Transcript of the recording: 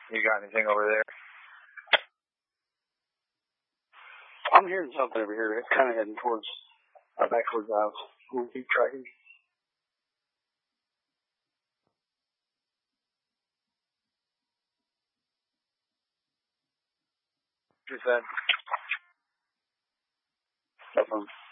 You got anything over there? I'm hearing something over here. It's kind of heading towards, back towards the house. We'll keep tracking. What you said? Nothing.